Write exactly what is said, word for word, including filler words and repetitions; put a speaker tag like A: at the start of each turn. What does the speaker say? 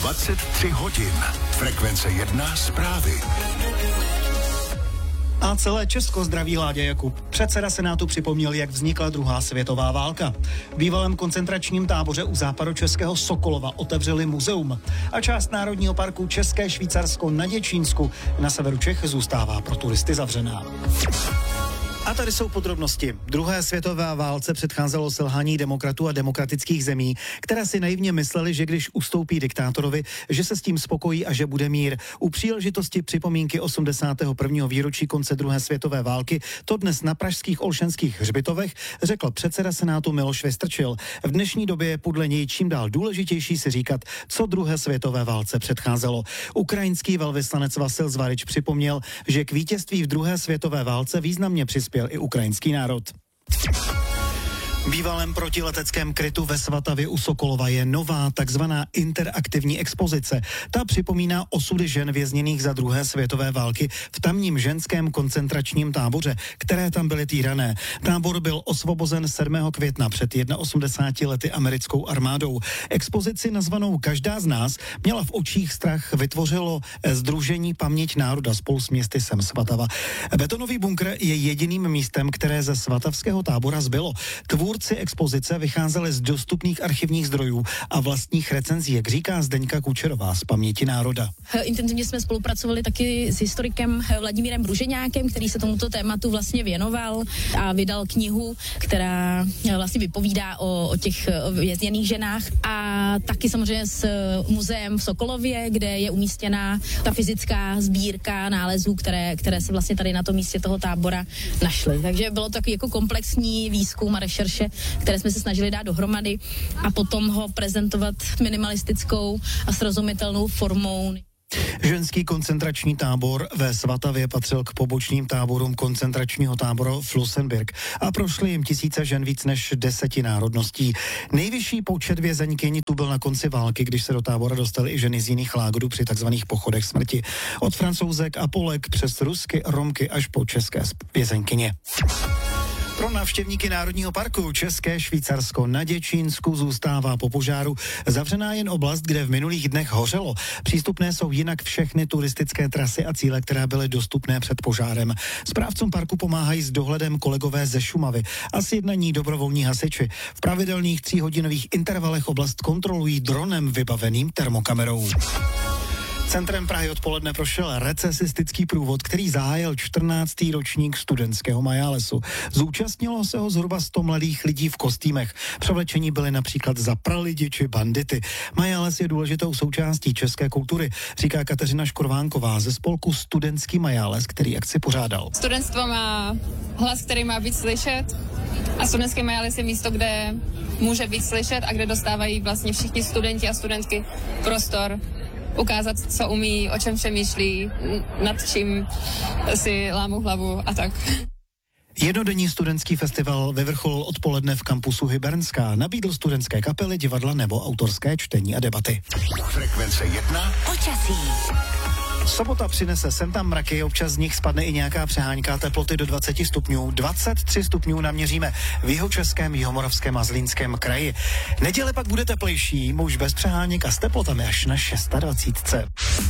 A: dvacet tři hodin. Frekvence jedna zprávy.
B: A celé Česko zdraví Láďa Jakub. Předseda Senátu připomněl, jak vznikla druhá světová válka. V bývalém koncentračním táboře u západočeského Sokolova otevřeli muzeum. A část Národního parku České Švýcarsko na Děčínsku na severu Čech zůstává pro turisty zavřená. A tady jsou podrobnosti. Druhé světové válce předcházelo selhání demokratů a demokratických zemí, které si naivně mysleli, že když ustoupí diktátorovi, že se s tím spokojí a že bude mír. U příležitosti připomínky osmdesátého prvního výročí konce druhé světové války to dnes na pražských Olšanských hřbitovech řekl předseda Senátu Miloš Vystrčil. V dnešní době je podle něj čím dál důležitější si říkat, co druhé světové válce předcházelo. Ukrajinský velvyslanec Vasil Zvarič připomněl, že k vítězství v druhé světové válce významně přispěl i ukrajinský národ. V bývalém protileteckém krytu ve Svatavě u Sokolova je nová takzvaná interaktivní expozice. Ta připomíná osudy žen vězněných za druhé světové války v tamním ženském koncentračním táboře, které tam byly týrané. Tábor byl osvobozen sedmého května před osmdesáti jednoho lety americkou armádou. Expozici nazvanou Každá z nás měla v očích strach vytvořilo Sdružení Paměť národa spolu s městy Sem Svatava. Betonový bunkr je jediným místem, které ze svatavského tábora zbylo. Tvůrci expozice vycházeli z dostupných archivních zdrojů a vlastních recenzí, jak říká Zdeňka Kučerová z Paměti národa.
C: Intenzivně jsme spolupracovali taky s historikem Vladimírem Bruženákem, který se tomuto tématu vlastně věnoval a vydal knihu, která vlastně vypovídá o, o těch vězněných ženách, a taky samozřejmě s muzeem v Sokolově, kde je umístěná ta fyzická sbírka nálezů, které, které se vlastně tady na tom místě toho tábora našly. Takže bylo to takový jako komplexní výzkum a rešerše, které jsme se snažili dát dohromady a potom ho prezentovat minimalistickou a srozumitelnou formou.
B: Ženský koncentrační tábor ve Svatavě patřil k pobočným táborům koncentračního tábora Flossenbürg a prošly jim tisíce žen víc než deseti národností. Nejvyšší počet vězeňkyň tu byl na konci války, když se do tábora dostaly i ženy z jiných lágrů při takzvaných pochodech smrti. Od Francouzek a Polek přes Rusky, Romky až po české vězeňkyně. Pro návštěvníky Národního parku České Švýcarsko na Děčínsku zůstává po požáru zavřená jen oblast, kde v minulých dnech hořelo. Přístupné jsou jinak všechny turistické trasy a cíle, které byly dostupné před požárem. Správcům parku pomáhají s dohledem kolegové ze Šumavy a sjednaní dobrovolní hasiči. V pravidelných tříhodinových intervalech oblast kontrolují dronem vybaveným termokamerou. Centrem Prahy odpoledne prošel recesistický průvod, který zahájil čtrnáctý ročník studentského majálesu. Zúčastnilo se ho zhruba sto mladých lidí v kostýmech. Převlečení byly například za pralidi či bandity. Majáles je důležitou součástí české kultury, říká Kateřina Škorvánková ze spolku Studentský majáles, který akci pořádal.
D: Studentstvo má hlas, který má být slyšet, a studentský majáles je místo, kde může být slyšet a kde dostávají vlastně všichni studenti a studentky prostor ukázat, co umí, o čem přemýšlí, nad čím si lámou hlavu a tak.
B: Jednodenní studentský festival vyvrcholil odpoledne v kampusu Hybernská. Nabídl studentské kapely, divadla nebo autorské čtení a debaty.
A: Frekvence jedna.
E: Počasí.
B: Sobota přinese sem tam mraky, občas z nich spadne i nějaká přehánka, teploty do dvacet stupňů, dvacet tři stupňů naměříme v jihočeském, jihomoravském a Zlínském kraji. Neděle pak bude teplejší, už bez přeháněk a s teplotami až na dvacet šest.